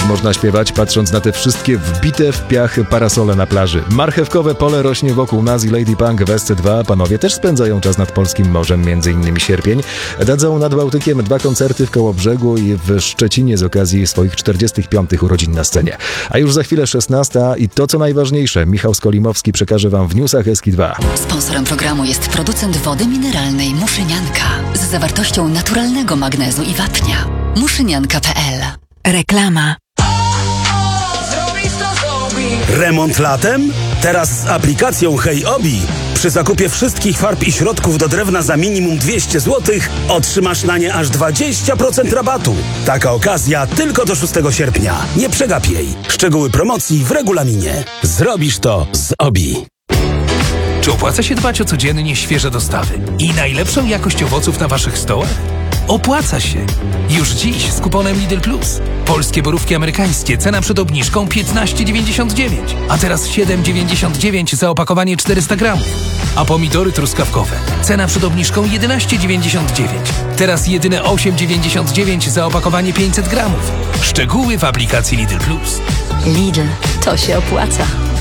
można śpiewać, patrząc na te wszystkie wbite w piach parasole na plaży. Marchewkowe pole rośnie wokół nas i Lady Punk w SC2. Panowie też spędzają czas nad polskim morzem, m.in. sierpień. Dadzą nad Bałtykiem 2 koncerty w Kołobrzegu i w Szczecinie z okazji swoich 45. urodzin na scenie. A już za chwilę 16 i to co najważniejsze, Michał Skolimowski przekaże wam w newsach SK2. Sponsorem programu jest producent wody mineralnej Muszynianka z zawartością naturalnego magnezu i wapnia. Muszynianka.pl. Reklama. Remont latem? Teraz z aplikacją HeyObi. Przy zakupie wszystkich farb i środków do drewna za minimum 200 zł otrzymasz na nie aż 20% rabatu. Taka okazja tylko do 6 sierpnia. Nie przegap jej. Szczegóły promocji w regulaminie. Zrobisz to z Obi. Czy opłaca się dbać o codziennie świeże dostawy i najlepszą jakość owoców na waszych stołach? Opłaca się! Już dziś z kuponem Lidl Plus. Polskie borówki amerykańskie, cena przed obniżką 15,99, a teraz 7,99 za opakowanie 400 gramów. A pomidory truskawkowe, cena przed obniżką 11,99, teraz jedyne 8,99 za opakowanie 500 gramów. Szczegóły w aplikacji Lidl Plus. Lidl, to się opłaca.